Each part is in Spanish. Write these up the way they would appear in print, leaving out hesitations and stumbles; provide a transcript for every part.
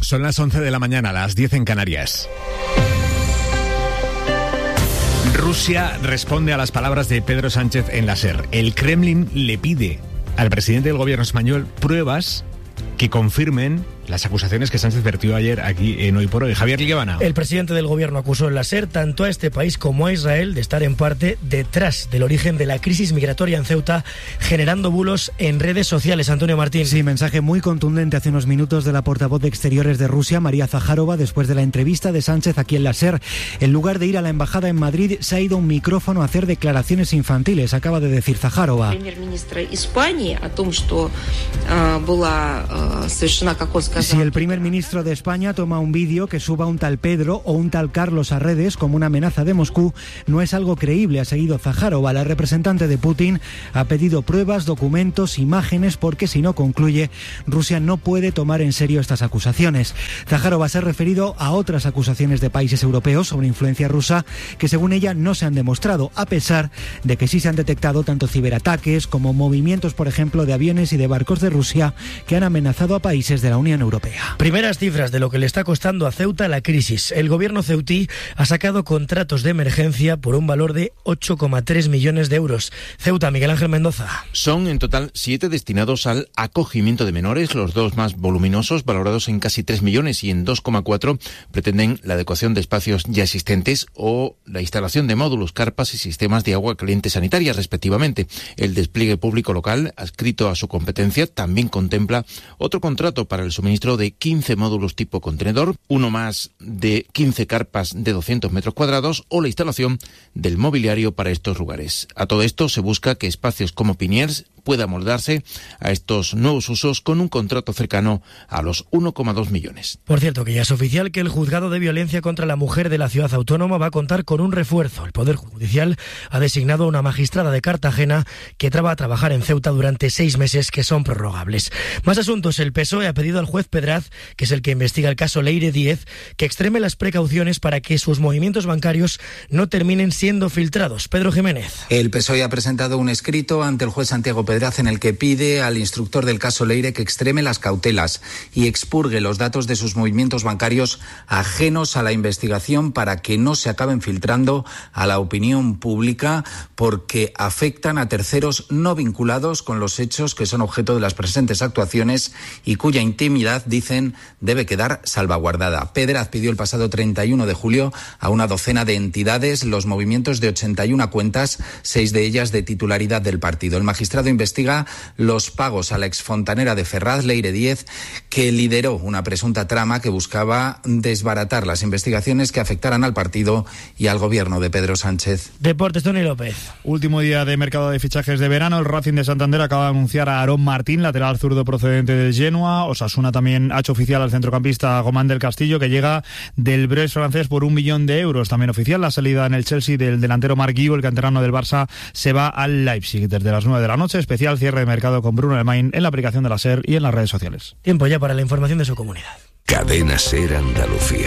Son las 11 de la mañana, las 10 en Canarias. Rusia responde a las palabras de Pedro Sánchez en la SER. El Kremlin le pide al presidente del gobierno español pruebas que confirmen las acusaciones que Sánchez vertió ayer aquí en Hoy por Hoy. Javier Liguevana. El presidente del gobierno acusó en la SER tanto a este país como a Israel de estar en parte detrás del origen de la crisis migratoria en Ceuta, generando bulos en redes sociales. Antonio Martín. Sí, mensaje muy contundente hace unos minutos de la portavoz de Exteriores de Rusia, María Zaharova, después de la entrevista de Sánchez aquí en la SER. En lugar de ir a la embajada en Madrid, se ha ido a un micrófono a hacer declaraciones infantiles, acaba de decir Zaharova. Si el primer ministro de España toma un vídeo que suba un tal Pedro o un tal Carlos a redes como una amenaza de Moscú, no es algo creíble, ha seguido Zaharova. La representante de Putin ha pedido pruebas, documentos, imágenes, porque si no, concluye, Rusia no puede tomar en serio estas acusaciones. Zaharova se ha referido a otras acusaciones de países europeos sobre influencia rusa que según ella no se han demostrado, a pesar de que sí se han detectado tanto ciberataques como movimientos, por ejemplo, de aviones y de barcos de Rusia que han amenazado a países de la Unión Europea. Primeras cifras de lo que le está costando a Ceuta la crisis. El gobierno ceutí ha sacado contratos de emergencia por un valor de 8,3 millones de euros. Ceuta, Miguel Ángel Mendoza. Son en total 7 destinados al acogimiento de menores, los dos más voluminosos, valorados en casi 3 millones y en 2,4 pretenden la adecuación de espacios ya existentes o la instalación de módulos, carpas y sistemas de agua caliente sanitaria, respectivamente. El despliegue público local, adscrito a su competencia, también contempla otro contrato para el suministro de 15 módulos tipo contenedor, uno más de 15 carpas de 200 metros cuadrados o la instalación del mobiliario para estos lugares. A todo esto se busca que espacios como Piniers pueda moldarse a estos nuevos usos con un contrato cercano a los 1,2 millones. Por cierto, que ya es oficial que el Juzgado de Violencia contra la Mujer de la Ciudad Autónoma va a contar con un refuerzo. El Poder Judicial ha designado a una magistrada de Cartagena que va a trabajar en Ceuta durante 6 meses que son prorrogables. Más asuntos. El PSOE ha pedido al juez Pedraz, que es el que investiga el caso Leire Díez, que extreme las precauciones para que sus movimientos bancarios no terminen siendo filtrados. Pedro Jiménez. El PSOE ha presentado un escrito ante el juez Santiago Pedraz en el que pide al instructor del caso Leire que extreme las cautelas y expurgue los datos de sus movimientos bancarios ajenos a la investigación para que no se acaben filtrando a la opinión pública porque afectan a terceros no vinculados con los hechos que son objeto de las presentes actuaciones y cuya intimidad, dicen, debe quedar salvaguardada. Pedraz pidió el pasado 31 de julio a una docena de entidades los movimientos de 81 cuentas, 6 de ellas de titularidad del partido. El magistrado investiga los pagos a la exfontanera de Ferraz, Leire Díez, que lideró una presunta trama que buscaba desbaratar las investigaciones que afectaran al partido y al gobierno de Pedro Sánchez. Deportes, Tony López. Último día de mercado de fichajes de verano. El Racing de Santander acaba de anunciar a Aarón Martín, lateral zurdo procedente del Genoa. Osasuna también ha hecho oficial al centrocampista Gomán del Castillo, que llega del Brest francés por 1 millón de euros. También oficial la salida en el Chelsea del delantero Marc Guiu, el canterano del Barça, se va al Leipzig. Desde las 9 de la noche, especial cierre de mercado con Bruno Alemán en la aplicación de la SER y en las redes sociales. Tiempo ya para la información de su comunidad. Cadena SER Andalucía.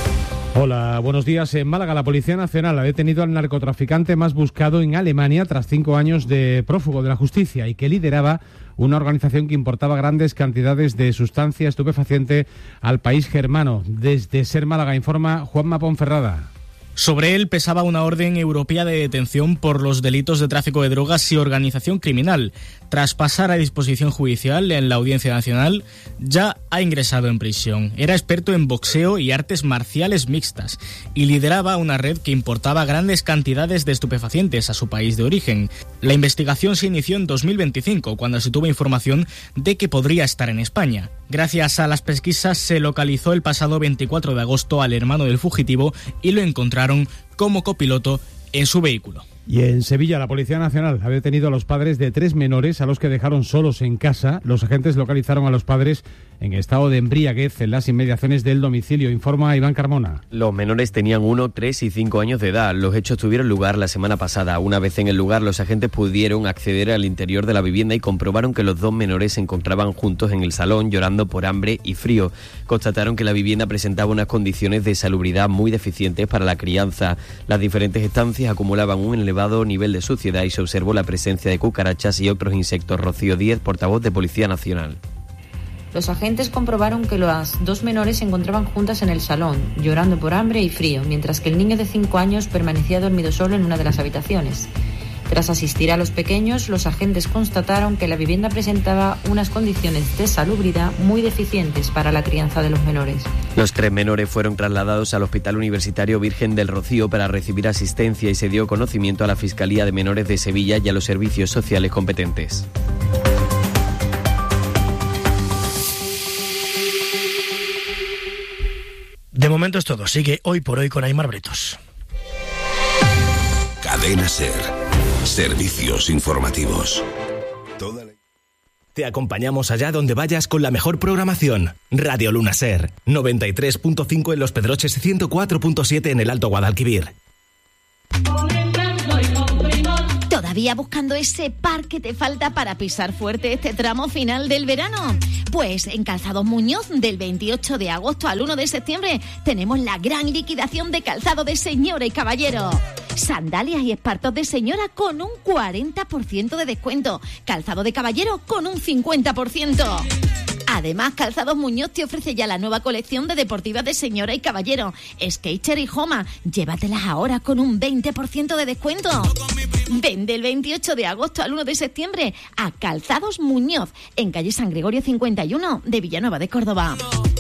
Hola, buenos días. En Málaga, la Policía Nacional ha detenido al narcotraficante más buscado en Alemania tras 5 años de prófugo de la justicia y que lideraba una organización que importaba grandes cantidades de sustancia estupefaciente al país germano. Desde SER Málaga informa Juanma Ponferrada. Sobre él pesaba una orden europea de detención por los delitos de tráfico de drogas y organización criminal. Tras pasar a disposición judicial en la Audiencia Nacional, ya ha ingresado en prisión. Era experto en boxeo y artes marciales mixtas y lideraba una red que importaba grandes cantidades de estupefacientes a su país de origen. La investigación se inició en 2025, cuando se tuvo información de que podría estar en España. Gracias a las pesquisas se localizó el pasado 24 de agosto al hermano del fugitivo y lo encontraron como copiloto en su vehículo. Y en Sevilla, la Policía Nacional ha detenido a los padres de 3 menores a los que dejaron solos en casa. Los agentes localizaron a los padres en estado de embriaguez en las inmediaciones del domicilio, informa Iván Carmona. Los menores tenían 1, 3 y 5 años de edad. Los hechos tuvieron lugar la semana pasada. Una vez en el lugar, los agentes pudieron acceder al interior de la vivienda y comprobaron que los 2 menores se encontraban juntos en el salón llorando por hambre y frío. Constataron que la vivienda presentaba unas condiciones de salubridad muy deficientes para la crianza. Las diferentes estancias acumulaban un elevado nivel de suciedad y se observó la presencia de cucarachas y otros insectos. Rocío Díez, portavoz de Policía Nacional. Los agentes comprobaron que las 2 menores se encontraban juntas en el salón, llorando por hambre y frío, mientras que el niño de 5 años permanecía dormido solo en una de las habitaciones. Tras asistir a los pequeños, los agentes constataron que la vivienda presentaba unas condiciones de salubridad muy deficientes para la crianza de los menores. Los 3 menores fueron trasladados al Hospital Universitario Virgen del Rocío para recibir asistencia y se dio conocimiento a la Fiscalía de Menores de Sevilla y a los servicios sociales competentes. De momento es todo. Sigue Hoy por Hoy con Aimar Bretos. Cadena SER. Servicios informativos. Te acompañamos allá donde vayas con la mejor programación. Radio Luna SER, 93.5 en Los Pedroches y 104.7 en el Alto Guadalquivir. ¿Todavía buscando ese par que te falta para pisar fuerte este tramo final del verano? Pues en Calzados Muñoz, del 28 de agosto al 1 de septiembre, tenemos la gran liquidación de calzado de señora y caballero. Sandalias y espartos de señora con un 40% de descuento. Calzado de caballero con un 50%. Además, Calzados Muñoz te ofrece ya la nueva colección de deportivas de señora y caballero, Skater y Homa. Llévatelas ahora con un 20% de descuento. Ven del 28 de agosto al 1 de septiembre a Calzados Muñoz, en calle San Gregorio 51 de Villanueva de Córdoba.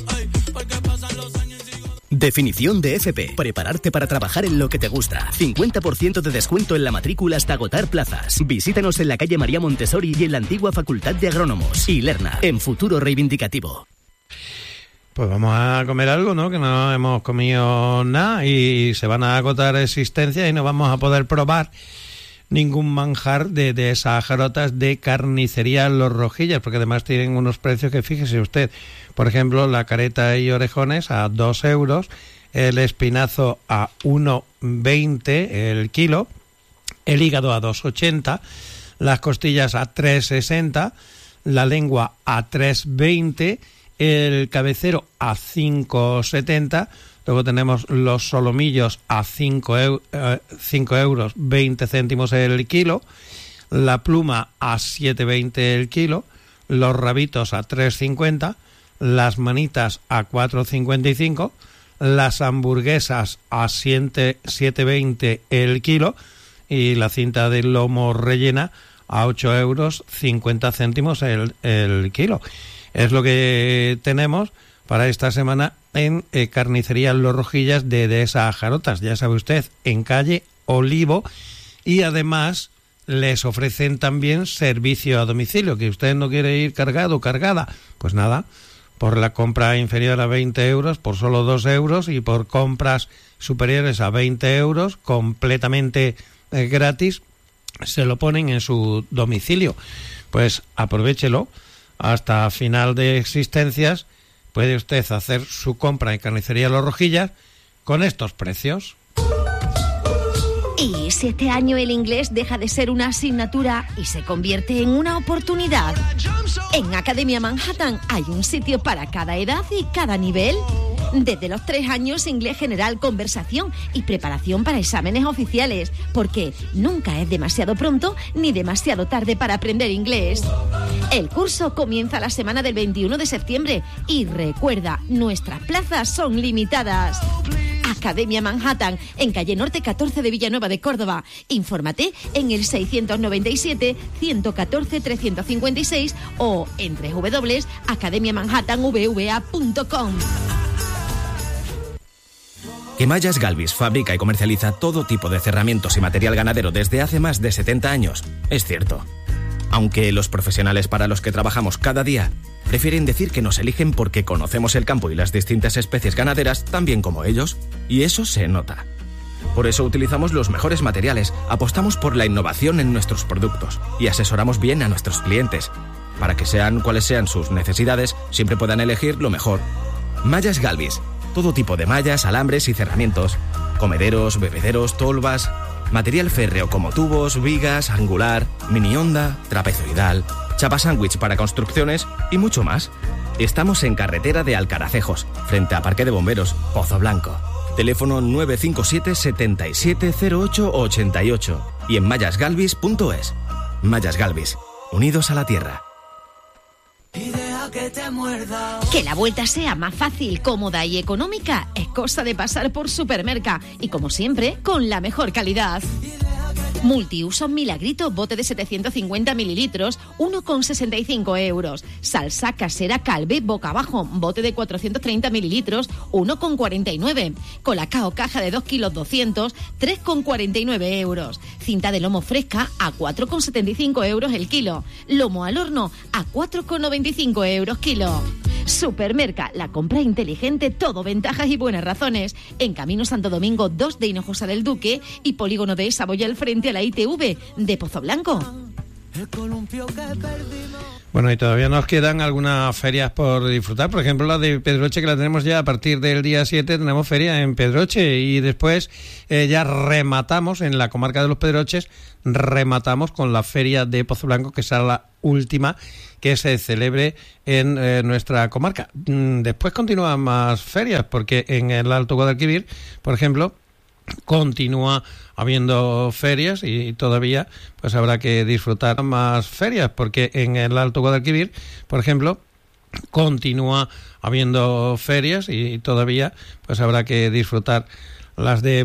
Definición de FP. Prepararte para trabajar en lo que te gusta. 50% de descuento en la matrícula hasta agotar plazas. Visítanos en la calle María Montessori y en la antigua Facultad de Agrónomos. Y Lerna, en Futuro Reivindicativo. Pues vamos a comer algo, ¿no? Que no hemos comido nada y se van a agotar existencias y no vamos a poder probar ningún manjar de esas jarotas de carnicería Los Rojillas, porque además tienen unos precios que, fíjese usted, por ejemplo, la careta y orejones a 2 euros, el espinazo a 1,20 el kilo, el hígado a 2,80, las costillas a 3,60, la lengua a 3,20, el cabecero a 5,70, luego tenemos los solomillos a 5 euros 20 céntimos el kilo, la pluma a 7,20 el kilo, los rabitos a 3,50, las manitas a 4,55, las hamburguesas a 7,20 el kilo y la cinta de lomo rellena a 8 euros 50 céntimos el kilo. Es lo que tenemos para esta semana en Carnicería Los Rojillas de esas jarotas. Ya sabe usted, en calle Olivo, y además les ofrecen también servicio a domicilio, que usted no quiere ir cargado o cargada. Pues nada, por la compra inferior a 20 euros, por solo 2 euros, y por compras superiores a 20 euros, completamente gratis, se lo ponen en su domicilio. Pues aprovéchelo. Hasta final de existencias puede usted hacer su compra en Carnicería Los Rojillas con estos precios. ¿Y si este año el inglés deja de ser una asignatura y se convierte en una oportunidad? En Academia Manhattan hay un sitio para cada edad y cada nivel. Desde los 3 años, inglés general, conversación y preparación para exámenes oficiales, porque nunca es demasiado pronto ni demasiado tarde para aprender inglés. El curso comienza la semana del 21 de septiembre y recuerda, nuestras plazas son limitadas. Academia Manhattan, en calle Norte 14 de Villanueva de Córdoba. Infórmate en el 697-114-356 o en www.academiamanhattanvva.com. Que Mallas Galvis fabrica y comercializa todo tipo de cerramientos y material ganadero desde hace más de 70 años, es cierto. Aunque los profesionales para los que trabajamos cada día prefieren decir que nos eligen porque conocemos el campo y las distintas especies ganaderas tan bien como ellos, y eso se nota. Por eso utilizamos los mejores materiales, apostamos por la innovación en nuestros productos y asesoramos bien a nuestros clientes. Para que sean cuales sean sus necesidades, siempre puedan elegir lo mejor. Mallas Galvis. Todo tipo de mallas, alambres y cerramientos. Comederos, bebederos, tolvas. Material férreo como tubos, vigas, angular, mini onda, trapezoidal, chapa sándwich para construcciones y mucho más. Estamos en carretera de Alcaracejos, frente a Parque de Bomberos, Pozo Blanco. Teléfono 957 770888 y en mallasgalvis.es. Mallas Galvis, unidos a la tierra. Y deja que te muerda. Que la vuelta sea más fácil, cómoda y económica es cosa de pasar por Supermerca y, como siempre, con la mejor calidad. Multiusos Milagrito, bote de 750 mililitros, 1,65 euros. Salsa casera Calvé, boca abajo, bote de 430 mililitros, 1,49. Colacao, caja de 2 kilos 200, 3,49 euros. Cinta de lomo fresca a 4,75 euros el kilo. Lomo al horno a 4,95 euros kilo. Supermerca, la compra inteligente, todo ventajas y buenas razones. En Camino Santo Domingo 2 de Hinojosa del Duque y Polígono de Saboya al frente a la ITV de Pozo Blanco. Bueno, y todavía nos quedan algunas ferias por disfrutar. Por ejemplo, la de Pedroche, que la tenemos ya a partir del día 7, tenemos feria en Pedroche. Y después ya rematamos en la comarca de los Pedroches, rematamos con la feria de Pozo Blanco, que será la última que se celebre en nuestra comarca. Después continúan más ferias, porque en el Alto Guadalquivir, por ejemplo, continúa habiendo ferias y todavía pues habrá que disfrutar más ferias, porque en el Alto Guadalquivir, por ejemplo, continúa habiendo ferias y todavía pues habrá que disfrutar las de